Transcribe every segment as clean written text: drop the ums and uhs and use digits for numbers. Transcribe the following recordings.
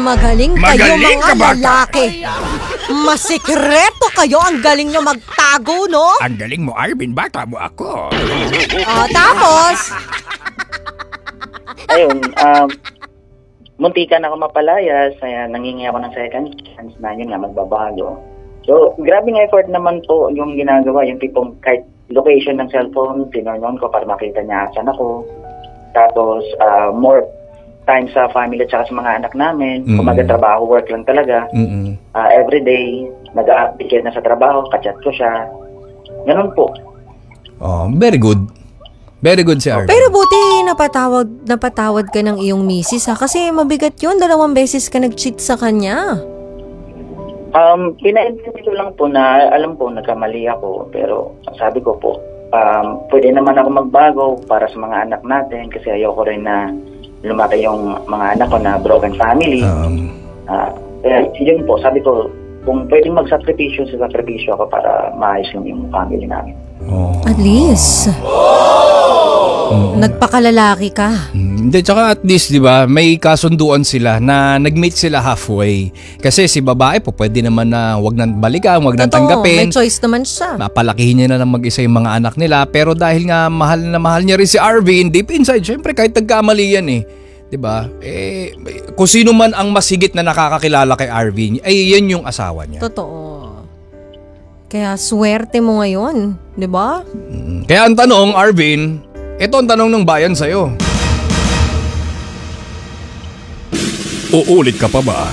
Magaling kayo Magaling mga ka, bata. lalaki. Masikreto kayo, ang galing nyo magtago, no? Ang galing mo, Arvin. Bata mo ako. Tapos, Ayun, muntikan ako mapalayas, kaya nangingi ako ng second chance na yun nga, magbabago. So, grabing effort naman po yung ginagawa, yung tipong kahit location ng cellphone, tinornon ko para makita niya saan ako. Tapos, more time sa family at saka sa mga anak namin. Kumaga trabaho, work lang talaga. Everyday, nag-a-update na sa trabaho, kachat ko siya. Ganun po. Oh, very good. Very good si Arvin. pero buti napatawad ka ng iyong misis, ha? Kasi mabigat yun, 2 beses ka nag-cheat sa kanya. Pinaintindi ko lang po na alam po nagkamali ako, pero sabi ko po, pwede naman ako magbago para sa mga anak natin kasi ayoko rin na lumaki yung mga anak ko na broken family. Kaya yun po, sabi ko, kung pwedeng magsakripisyo, sakripisyo ako para maayos yung family namin. At least, nagpakalalaki ka. Hindi, tsaka at least, di ba, may kasunduan sila na nag-meet sila halfway. Kasi si babae po, pwede naman na wag nang balikan, wag nang tanggapin. May choice naman siya. Mapalakihin niya na lang mag-isa yung mga anak nila. Pero dahil nga mahal na mahal niya rin si Arvin, deep inside, syempre kahit nagkamali yan eh. Diba? Kung sino man ang mas higit na nakakakilala kay Arvin, ay yan yung asawa niya. Totoo. Kaya swerte mo ngayon, di ba? Kaya ang tanong, Arvin, ito ang tanong ng bayan sa'yo. Uulit ka pa ba?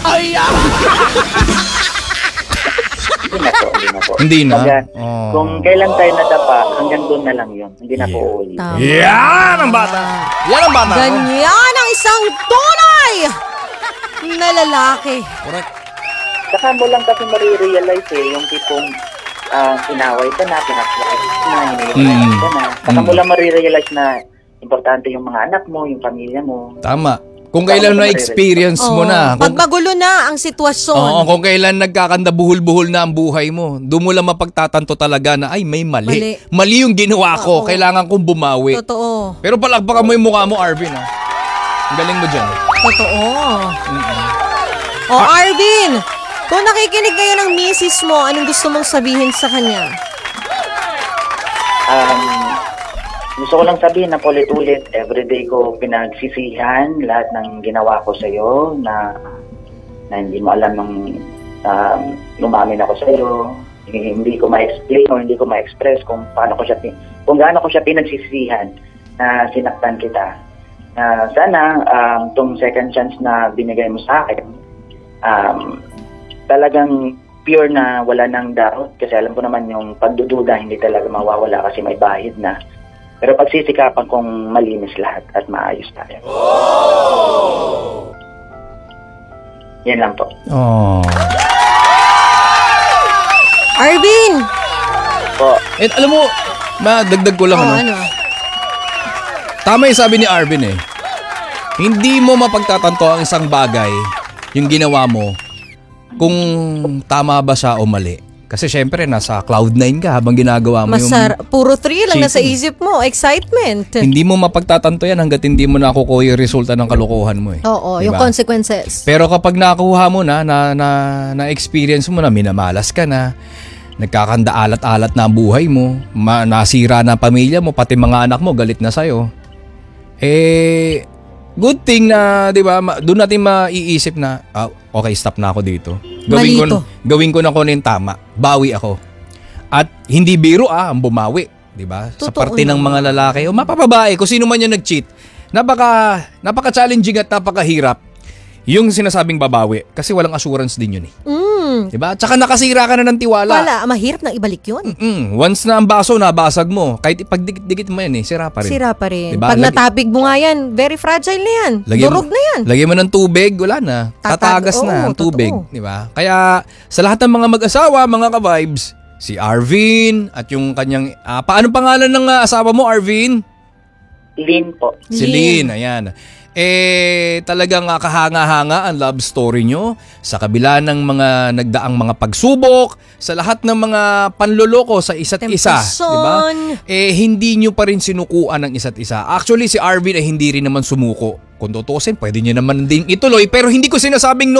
Hindi na po. Hindi na? Kaya, kung kailan tayo nadapa, hanggang doon na lang yun. Hindi na po ulit. Tama. Yan ang bata! Yan ang bata! Ganyan ang isang tunay na lalaki. Correct. Saka mo lang kasi marirealize yung tipong inaway ka na, pinakilala na, hinihingi ka na. Saka mo lang marirealize na importante yung mga anak mo, yung pamilya mo. Tama. Kung kailan na-experience mo na. Pag magulo na ang sitwasyon. Oo, kung kailan nagkakanda buhol-buhol na ang buhay mo, doon mo lang mapagtatanto talaga na ay may mali. Mali yung ginawa ko, kailangan kong bumawi. Totoo. Pero palakpakan mo yung mukha mo, Arvin, ha? Ang galing mo dyan. Totoo. Arvin, kung nakikinig ngayon ng misis mo, anong gusto mong sabihin sa kanya? Gusto ko lang sabihin na ulit-ulit, everyday ko pinagsisihan lahat ng ginawa ko sa'yo na hindi mo alam nung lumamin ako sa'yo. Hindi ko ma-explain o hindi ko ma-express kung gaano ko siya pinagsisihan na sinaktan kita. Sana itong second chance na binigay mo sa akin, talagang pure na wala nang doubt kasi alam ko naman yung pagdududa hindi talaga mawawala kasi may bahid na. Pero pagsisikapan kong malinis lahat at maayos tayo. Yan lang po. Arvin! Po. Alam mo, madagdag ko lang ano. Tama yung sabi ni Arvin eh. Hindi mo mapagtatanto ang isang bagay, yung ginawa mo, kung tama ba siya o mali. Kasi syempre, nasa cloud9 ka habang ginagawa mo yung puro thrill lang cheating. nasa isip mo, excitement. Hindi mo mapagtatanto yan hanggat hindi mo nakukuha yung resulta ng kalokohan mo eh. Oo, diba? yung consequences. Pero kapag nakuha mo na-experience mo na, minamalas ka na, nagkakanda alat-alat na ang buhay mo, nasira na ang pamilya mo, pati mga anak mo galit na sa'yo, good thing na, di ba, doon natin maiisip na, okay, stop na ako dito. Gawin ko na kung ano yung tama. Bawi ako. At hindi biro ang bumawi. Di ba? Sa parte ng mga lalaki o mapapabae, kung sino man yung nag-cheat, napaka-challenging at napakahirap yung sinasabing babawi. Kasi walang assurance din yun eh. Diba? Tsaka nakasira ka na ng tiwala. Mahirap na ibalik yun. Once na ang baso, nabasag mo. Kahit ipagdikit mo yan sira pa rin. Sira pa rin. Diba? Pag natabig mo nga yan, very fragile na yan. Durog na yan. Lagyan mo ng tubig, wala na. Tatagas na ang tubig. Diba? Kaya sa lahat ng mga mag-asawa, mga ka-vibes, si Arvin at yung kanyang... paano pangalan ng asawa mo, Arvin? Lynn po. Si Lynn, ayan. Talagang kahanga-hanga ang love story nyo sa kabila ng mga nagdaang mga pagsubok, sa lahat ng mga panloloko sa isa't isa, diba? Hindi nyo pa rin sinukuan ng isa't isa. Actually, si Arvin ay hindi rin naman sumuko. Kung tutusin, pwede nyo naman din ituloy, pero hindi ko sinasabing no.